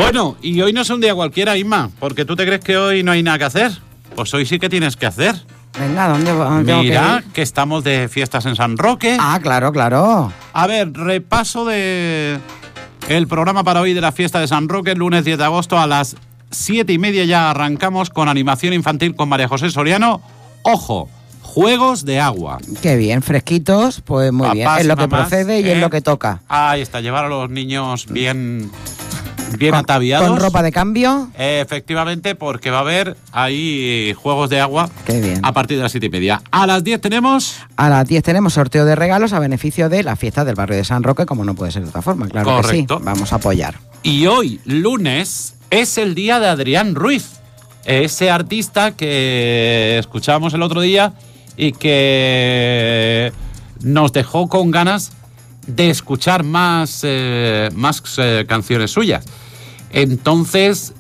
Bueno, y hoy no es un día cualquiera, Inma, porque tú te crees que hoy no hay nada que hacer. Pues hoy sí que tienes que hacer. Venga, ¿dónde tengo Mira, que ir? que estamos de fiestas en San Roque. Ah, claro, claro. A ver, repaso de el programa para hoy de la fiesta de San Roque, el lunes 10 de agosto a las 7:30 ya arrancamos con animación infantil con María José Soriano. Ojo, juegos de agua. Qué bien, fresquitos, pues muy bien. Papás Es y lo que mamás, procede y es lo que toca. Ahí está, llevar a los niños bien ataviados. Con ropa de cambio. Efectivamente, porque va a haber ahí juegos de agua. Qué bien. A partir de las 7:30. A las 10 tenemos... A las 10 tenemos sorteo de regalos a beneficio de la fiesta del barrio de San Roque, como no puede ser de otra forma, claro. Correcto. Que sí. Vamos a apoyar. Y hoy, lunes, es el día de Adrián Ruiz, ese artista que escuchábamos el otro día y que nos dejó con ganas de escuchar más canciones suyas. Entonces,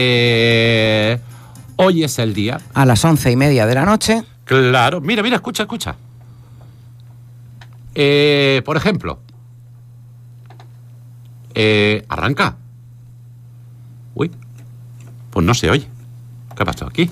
hoy es el día. A las 11:30 de la noche. Claro, mira, escucha. Por ejemplo, arranca. Uy, pues no se oye. ¿Qué ha pasado aquí?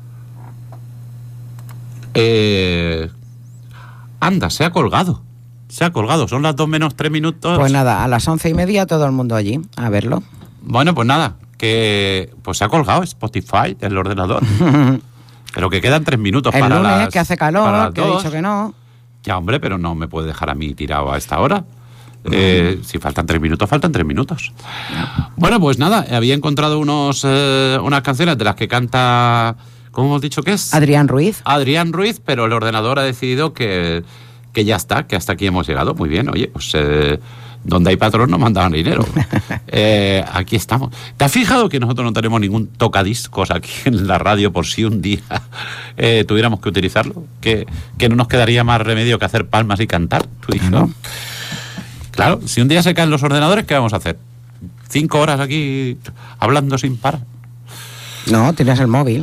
Anda, se ha colgado. Son las 2 menos 3 minutos. Pues nada, a las 11:30 todo el mundo allí a verlo. Bueno, pues nada, que pues se ha colgado Spotify del ordenador. Pero que quedan 3 minutos El para lunes, las... que hace para calor, las que he 2. dicho que no. Ya, hombre, pero no me puede dejar a mí tirado a esta hora. Si faltan 3 minutos, faltan 3 minutos. Bueno, pues nada, había encontrado unas canciones de las que canta... ¿Cómo hemos dicho que es? Adrián Ruiz. Adrián Ruiz, pero el ordenador ha decidido que ya está, que hasta aquí hemos llegado. Muy bien, oye, pues donde hay patrón no mandaban dinero. Aquí estamos. ¿Te has fijado que nosotros no tenemos ningún tocadiscos aquí en la radio por si un día tuviéramos que utilizarlo? Que no nos quedaría más remedio que hacer palmas y cantar, tú dices, ¿no? Claro, si un día se caen los ordenadores, ¿qué vamos a hacer? 5 horas aquí hablando sin parar. No, tienes el móvil.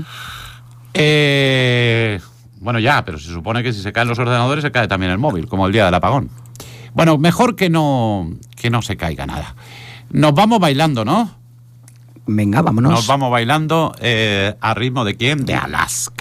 Bueno, ya, pero se supone que si se caen los ordenadores se cae también el móvil, como el día del apagón. Bueno, mejor que no se caiga nada. Nos vamos bailando, ¿no? Venga, vámonos. Nos vamos bailando a ritmo de ¿quién? De Alaska.